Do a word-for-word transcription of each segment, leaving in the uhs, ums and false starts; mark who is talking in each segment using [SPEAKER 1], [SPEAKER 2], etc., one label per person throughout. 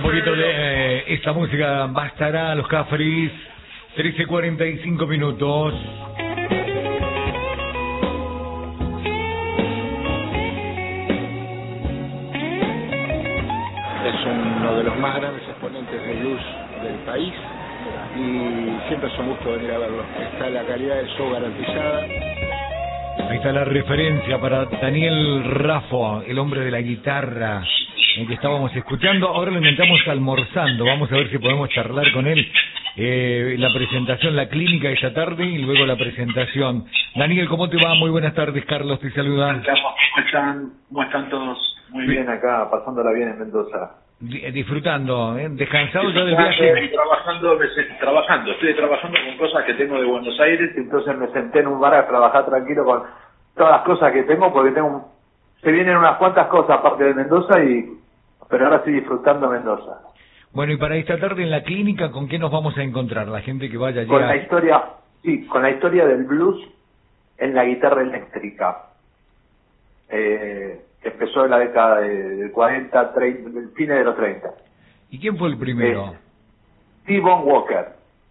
[SPEAKER 1] poquito de eh, esta música bastará a los Cafres. Trece cuarenta y cinco minutos.
[SPEAKER 2] Es uno de los más grandes exponentes de blues del país y siempre es un gusto venir a verlo. Está la calidad del show garantizada.
[SPEAKER 1] Ahí está la referencia para Daniel Raffo, el hombre de la guitarra, el que estábamos escuchando. Ahora lo inventamos almorzando. Vamos a ver si podemos charlar con él. Eh, la presentación, la clínica esta tarde y luego la presentación. Daniel, ¿cómo te va? Muy buenas tardes, Carlos, te saluda.
[SPEAKER 3] ¿Cómo están? ¿Cómo están todos? Muy bien acá, pasándola bien en Mendoza.
[SPEAKER 1] Disfrutando, ¿eh? Descansado ya del
[SPEAKER 3] viaje.
[SPEAKER 1] viaje.
[SPEAKER 3] Trabajando, trabajando, estoy trabajando con cosas que tengo de Buenos Aires, entonces me senté en un bar a trabajar tranquilo con todas las cosas que tengo, porque tengo, se vienen unas cuantas cosas aparte de Mendoza, y pero ahora estoy disfrutando Mendoza.
[SPEAKER 1] Bueno, y para esta tarde en la clínica, ¿con qué nos vamos a encontrar? La gente que vaya allí.
[SPEAKER 3] Con
[SPEAKER 1] a...
[SPEAKER 3] la historia, sí, con la historia del blues en la guitarra eléctrica. Eh, que empezó en la década de cuarenta, treinta, el fin de los treinta.
[SPEAKER 1] ¿Y quién fue el primero?
[SPEAKER 3] Eh, T-Bone Walker.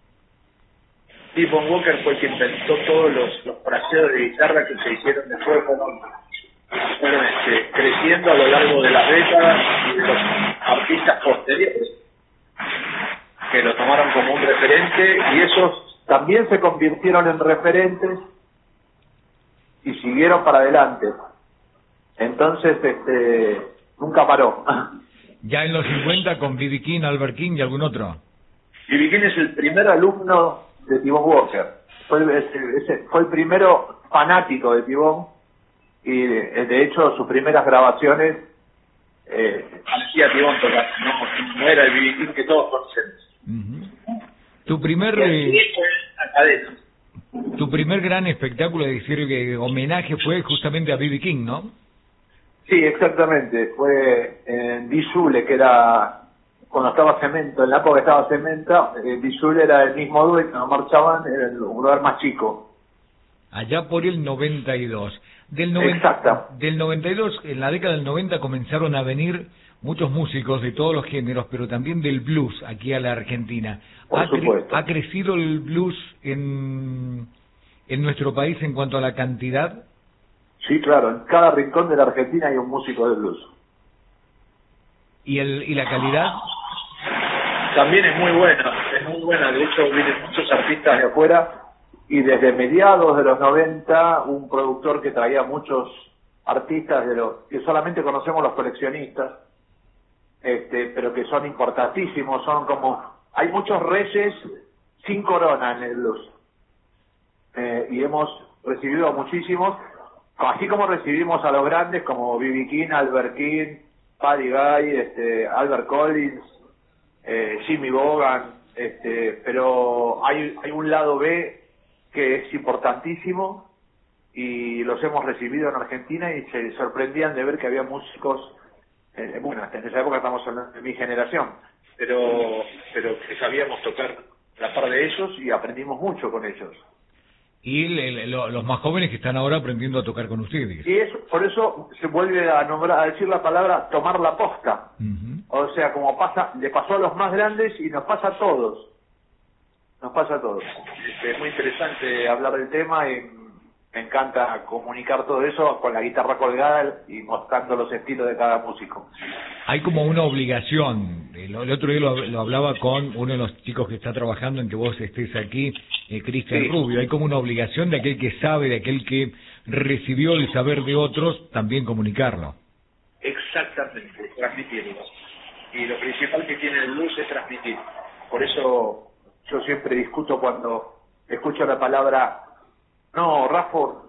[SPEAKER 3] T-Bone Walker fue el que inventó todos los, los fraseos de guitarra que se hicieron después, fueron, fueron este, creciendo a lo largo de las décadas, y de los artistas posteriores que lo tomaron como un referente, y esos también se convirtieron en referentes y siguieron para adelante. Entonces, este, nunca paró.
[SPEAKER 1] Ya en los cincuenta con B B King, Albert King y algún otro.
[SPEAKER 3] B B King es el primer alumno de T-Bone Walker. Fue, ese, ese, fue el primero fanático de T-Bone, y de, de hecho sus primeras grabaciones eh, parecía T-Bone tocar, no, no era el B B King que todos conocemos.
[SPEAKER 1] Uh-huh. Tu primer...
[SPEAKER 3] Y así fue la cadena.
[SPEAKER 1] Tu primer gran espectáculo, es decir, que homenaje fue justamente a B B King, ¿no?
[SPEAKER 3] Sí, exactamente. Fue en Dizule, que era cuando estaba Cemento, en la época que estaba Cemento, eh, Dizule era el mismo dueño, no marchaban, era el lugar más chico.
[SPEAKER 1] Allá por el noventa y dos. Del, noven...
[SPEAKER 3] Exacto.
[SPEAKER 1] del noventa y dos, en la década del noventa comenzaron a venir muchos músicos de todos los géneros, pero también del blues aquí a la Argentina.
[SPEAKER 3] Por
[SPEAKER 1] ¿Ha,
[SPEAKER 3] supuesto.
[SPEAKER 1] cre... ¿Ha crecido el blues en, en nuestro país en cuanto a la cantidad?
[SPEAKER 3] Sí, claro, en cada rincón de la Argentina hay un músico de blues.
[SPEAKER 1] ¿Y, el, y la calidad?
[SPEAKER 3] También es muy buena, es muy buena. De hecho, vienen muchos artistas de afuera, y desde mediados de los noventa, un productor que traía muchos artistas de los que solamente conocemos los coleccionistas, este, pero que son importantísimos, son como... Hay muchos reyes sin corona en el blues. Eh, y hemos recibido muchísimos, así como recibimos a los grandes como B B King, Albert King, Buddy Guy, este, Albert Collins, eh, Jimmy Vaughan, este, pero hay, hay un lado B que es importantísimo, y los hemos recibido en Argentina y se sorprendían de ver que había músicos, eh, bueno, en esa época estamos hablando de mi generación, pero, pero que sabíamos tocar la par de ellos y aprendimos mucho con ellos.
[SPEAKER 1] Y le, le, lo, los más jóvenes que están ahora aprendiendo a tocar con ustedes.
[SPEAKER 3] Y eso, por eso se vuelve a nombrar, a decir la palabra tomar la posta.
[SPEAKER 1] Uh-huh.
[SPEAKER 3] O sea, como pasa, le pasó a los más grandes y nos pasa a todos. Nos pasa a todos. Este, es muy interesante hablar del tema, y me encanta comunicar todo eso con la guitarra colgada y mostrando los estilos de cada músico.
[SPEAKER 1] Hay como una obligación. El, el otro día lo, lo hablaba con uno de los chicos que está trabajando en que vos estés aquí, eh, Cristian
[SPEAKER 3] Sí.
[SPEAKER 1] Rubio. Hay como una obligación de aquel que sabe, de aquel que recibió el saber de otros, también comunicarlo.
[SPEAKER 3] Exactamente, transmitirlo. Y lo principal que tiene el blues es transmitir. Por eso yo siempre discuto cuando escucho la palabra, no, Rafa,